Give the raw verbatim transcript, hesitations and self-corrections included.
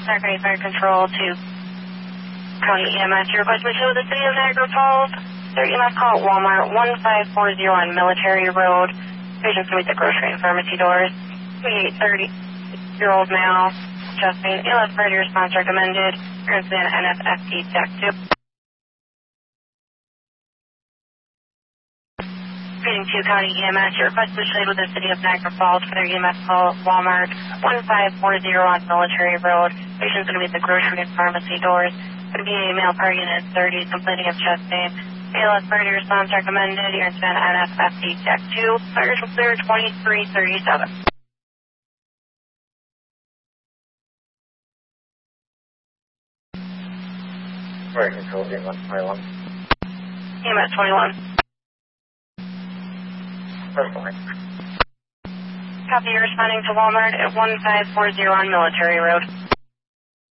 Secretary Fire Control to County E M S. Your request was show the city of Niagara Falls. Their E M S call at Walmart, one five four zero on Military Road. Patients can meet the grocery and pharmacy doors. twenty-eight thirty-year-old male, adjusting. A L S priority response recommended. Incident N F F P Deck two. Greeting to County E M S. Your request was shared with the city of Niagara Falls for their E M S call at Walmart, one five four zero on Military Road. Patients going to be at the grocery and pharmacy doors. Going to be a male per unit thirty, complaining of chest pain. A L S priority response recommended. Your incident N F F D Deck two. Fire clear twenty-three thirty-seven. Fire Control, E M S twenty-one. E M S twenty-one. Personally. Copy, you're responding to Walmart at one five four zero on Military Road.